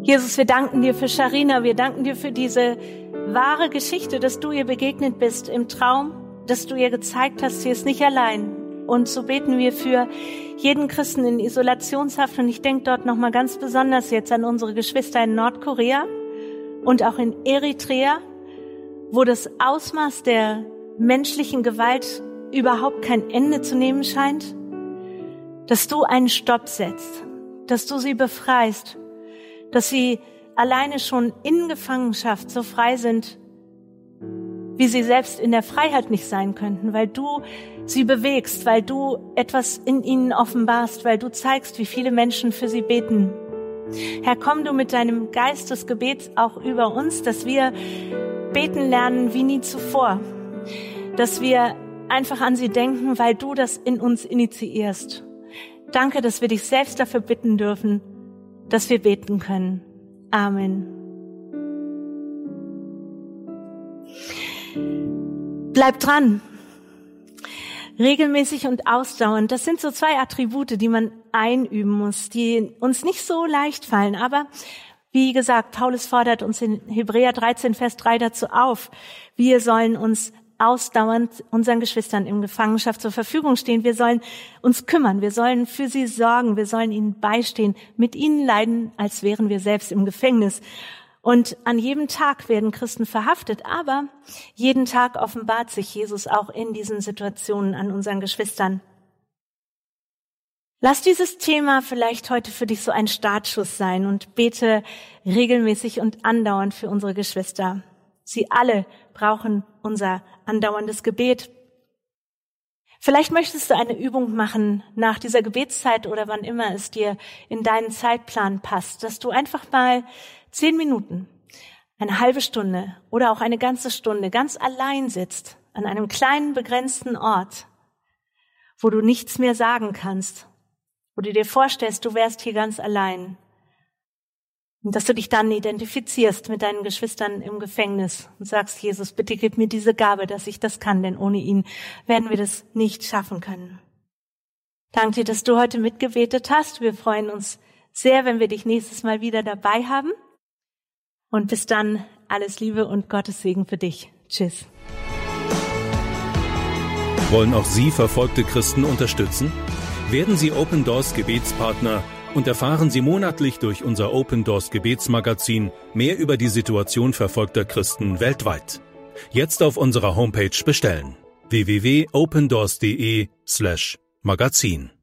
Jesus, wir danken dir für Sharina, wir danken dir für diese wahre Geschichte, dass du ihr begegnet bist im Traum, dass du ihr gezeigt hast, sie ist nicht allein. Und so beten wir für jeden Christen in Isolationshaft. Und ich denke dort nochmal ganz besonders jetzt an unsere Geschwister in Nordkorea und auch in Eritrea, wo das Ausmaß der menschlichen Gewalt überhaupt kein Ende zu nehmen scheint. Dass du einen Stopp setzt, dass du sie befreist, dass sie alleine schon in Gefangenschaft so frei sind, wie sie selbst in der Freiheit nicht sein könnten, weil du sie bewegst, weil du etwas in ihnen offenbarst, weil du zeigst, wie viele Menschen für sie beten. Herr, komm du mit deinem Geist des Gebets auch über uns, dass wir beten lernen wie nie zuvor, dass wir einfach an sie denken, weil du das in uns initiierst. Danke, dass wir dich selbst dafür bitten dürfen, dass wir beten können. Amen. Bleib dran. Regelmäßig und ausdauernd. Das sind so 2 Attribute, die man einüben muss, die uns nicht so leicht fallen. Aber wie gesagt, Paulus fordert uns in Hebräer 13, Vers 3 dazu auf. Wir sollen uns ausdauernd unseren Geschwistern in Gefangenschaft zur Verfügung stehen. Wir sollen uns kümmern. Wir sollen für sie sorgen. Wir sollen ihnen beistehen, mit ihnen leiden, als wären wir selbst im Gefängnis. Und an jedem Tag werden Christen verhaftet, aber jeden Tag offenbart sich Jesus auch in diesen Situationen an unseren Geschwistern. Lass dieses Thema vielleicht heute für dich so ein Startschuss sein und bete regelmäßig und andauernd für unsere Geschwister. Sie alle brauchen unser andauerndes Gebet. Vielleicht möchtest du eine Übung machen nach dieser Gebetszeit oder wann immer es dir in deinen Zeitplan passt, dass du einfach mal 10 Minuten, eine halbe Stunde oder auch eine ganze Stunde ganz allein sitzt an einem kleinen, begrenzten Ort, wo du nichts mehr sagen kannst, wo du dir vorstellst, du wärst hier ganz allein. Und dass du dich dann identifizierst mit deinen Geschwistern im Gefängnis und sagst, Jesus, bitte gib mir diese Gabe, dass ich das kann, denn ohne ihn werden wir das nicht schaffen können. Danke dir, dass du heute mitgebetet hast. Wir freuen uns sehr, wenn wir dich nächstes Mal wieder dabei haben. Und bis dann, alles Liebe und Gottes Segen für dich. Tschüss. Wollen auch Sie verfolgte Christen unterstützen? Werden Sie Open Doors Gebetspartner und erfahren Sie monatlich durch unser Open Doors Gebetsmagazin mehr über die Situation verfolgter Christen weltweit. Jetzt auf unserer Homepage bestellen: www.opendoors.de/magazin.